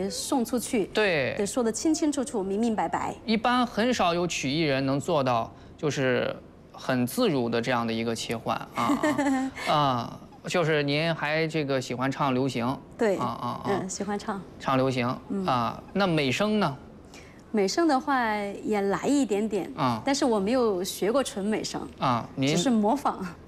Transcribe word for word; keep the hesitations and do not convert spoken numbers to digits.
给送出去， 对， 得说得清清楚楚、明明白白。 一般很少有曲艺人能做到，就是很自如的这样的一个切换啊啊。啊就是您还这个喜欢唱流行， 对， 啊啊啊， 嗯，喜欢唱唱流行啊。那美声呢？ 美声的话也来一点点啊，但是我没有学过纯美声啊，您只是模仿。